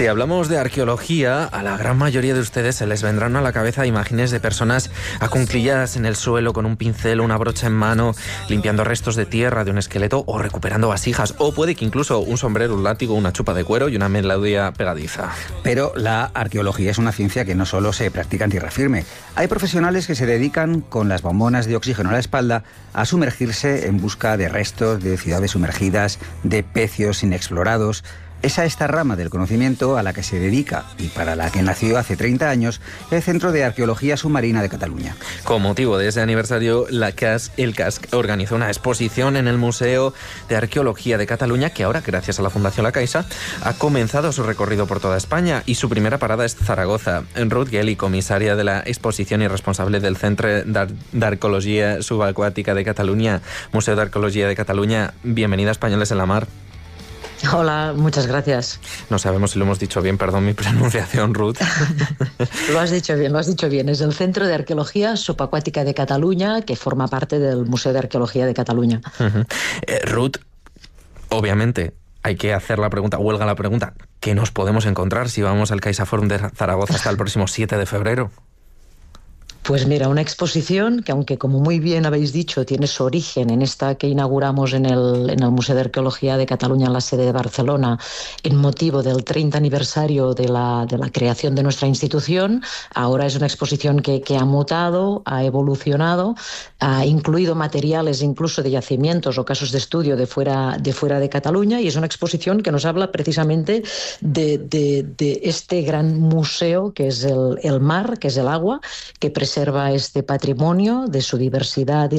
Si hablamos de arqueología, a la gran mayoría de ustedes se les vendrán a la cabeza imágenes de personas acunclilladas en el suelo con un pincel o una brocha en mano, limpiando restos de tierra de un esqueleto o recuperando vasijas, o puede que incluso un sombrero, un látigo, una chupa de cuero y una melodía pegadiza. Pero la arqueología es una ciencia que no solo se practica en tierra firme. Hay profesionales que se dedican, con las bombonas de oxígeno a la espalda, a sumergirse en busca de restos de ciudades sumergidas, de pecios inexplorados. Es a esta rama del conocimiento a la que se dedica y para la que nació hace 30 años el Centro de Arqueología Submarina de Cataluña. Con motivo de ese aniversario, el CASC organizó una exposición en el Museo de Arqueología de Cataluña que ahora, gracias a la Fundación La Caixa, ha comenzado su recorrido por toda España y su primera parada es Zaragoza. Ruth Geli, comisaria de la exposición y responsable del Centro de Arqueología Subacuática de Cataluña, Museo de Arqueología de Cataluña, bienvenida a Españoles en la Mar. Hola, muchas gracias. No sabemos si lo hemos dicho bien, perdón mi pronunciación, Ruth. Lo has dicho bien. Es el Centro de Arqueología Subacuática de Cataluña, que forma parte del Museo de Arqueología de Cataluña. Ruth, obviamente hay que hacer la pregunta, huelga la pregunta, ¿qué nos podemos encontrar si vamos al CaixaForum de Zaragoza hasta el próximo 7 de febrero? Pues mira, una exposición que, aunque como muy bien habéis dicho, tiene su origen en esta que inauguramos en el Museo de Arqueología de Cataluña, en la sede de Barcelona, en motivo del 30 aniversario de la creación de nuestra institución. Ahora es una exposición que ha mutado, ha evolucionado, ha incluido materiales incluso de yacimientos o casos de estudio de fuera de Cataluña, y es una exposición que nos habla precisamente de este gran museo que es el mar, que es el agua, que preserva este patrimonio de su diversidad